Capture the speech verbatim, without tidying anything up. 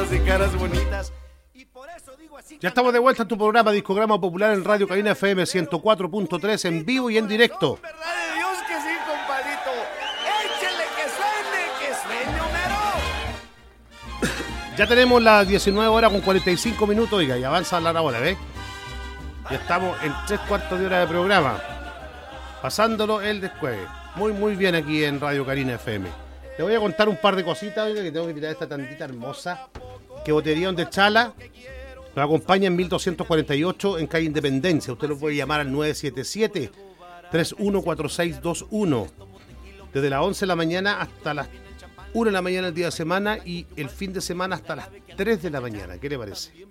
ojos y caras bonitas. Ya estamos de vuelta en tu programa Discograma Popular en Radio Cabina F M ciento cuatro punto tres en vivo y en directo. ¿Verdad de Dios que sí, compadrito? Échele que suene, que sueño mero. Ya tenemos las diecinueve horas con cuarenta y cinco minutos, oiga, y avanza la hora, ¿ves? Ya estamos en tres cuartos de hora de programa, pasándolo el después. Muy, muy bien aquí en Radio Cabina F M. Le voy a contar un par de cositas, oiga, que tengo que tirar esta tandita hermosa. Que Botería Donde Chala nos acompaña en mil doscientos cuarenta y ocho en calle Independencia. Usted lo puede llamar al nueve siete siete, tres uno cuatro seis dos uno. Desde las once de la mañana hasta las una de la mañana el día de semana y el fin de semana hasta las tres de la mañana. ¿Qué le parece?